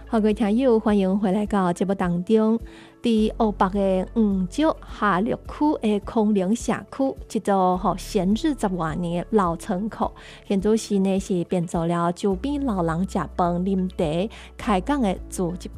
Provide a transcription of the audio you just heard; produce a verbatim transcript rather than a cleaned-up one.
好，各位听友，欢迎回来到节目当中。伫湖北的黄石下绿区的空灵社区，一座吼闲置十多年的老仓库，现在时呢是变做了周边老人食饭、啉茶、开讲的聚集